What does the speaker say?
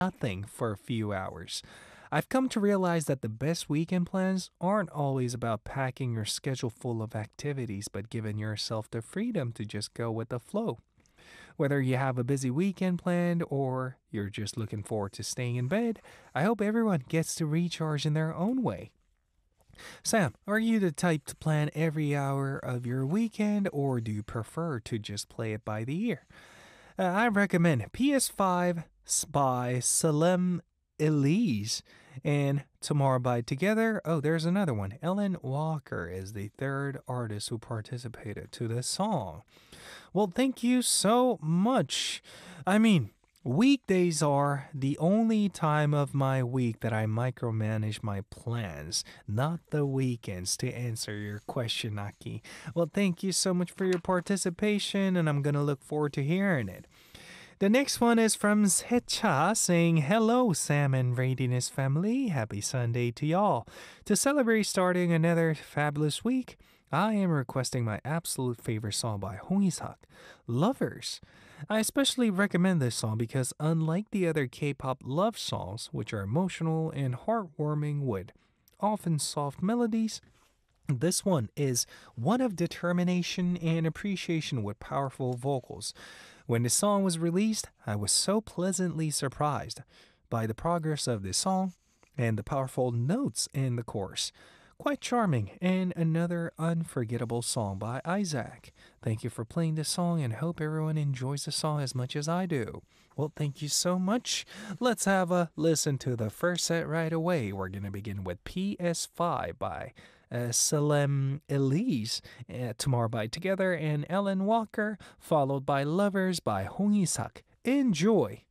nothing for a few hours. I've come to realize that the best weekend plans aren't always about packing your schedule full of activities, but giving yourself the freedom to just go with the flow. Whether you have a busy weekend planned or you're just looking forward to staying in bed, I hope everyone gets to recharge in their own way. Sam, are you the type to plan every hour of your weekend or do you prefer to just play it by the ear? I recommend PS5 by Salem Elise and Tomorrow by Together. Oh, there's another one. Ellen Walker is the third artist who participated to this song. Well, thank you so much. I mean, weekdays are the only time of my week that I micromanage my plans, not the weekends, to answer your question, Aki. Well, thank you so much for your participation, and I'm going to look forward to hearing it. The next one is from Secha saying, Hello, Sam and Readiness family. Happy Sunday to y'all. To celebrate starting another fabulous week, I am requesting my absolute favorite song by Hong Isak, Lovers. I especially recommend this song because unlike the other K-pop love songs, which are emotional and heartwarming with often soft melodies, this one is one of determination and appreciation with powerful vocals. When the song was released, I was so pleasantly surprised by the progress of this song and the powerful notes in the chorus. Quite charming and another unforgettable song by Isaac. Thank you for playing this song and hope everyone enjoys the song as much as I do. Well, thank you so much. Let's have a listen to the first set right away. We're going to begin with PS5 by Salem Elise, Tomorrow by Together, and Ellen Walker, followed by Lovers by Hong Isak. Enjoy!